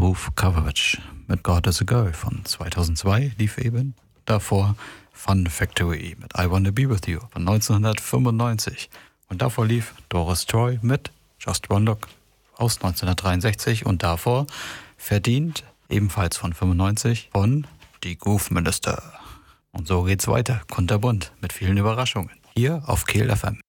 Groove Coverage mit God is a Girl von 2002 lief eben. Davor Fun Factory mit I Wanna Be With You von 1995. Und davor lief Doris Troy mit Just One Look aus 1963. Und davor Verdient, ebenfalls von 95, von Die Groove Minister. Und so geht's weiter, kunterbunt, mit vielen Überraschungen. Hier auf Kehl FM.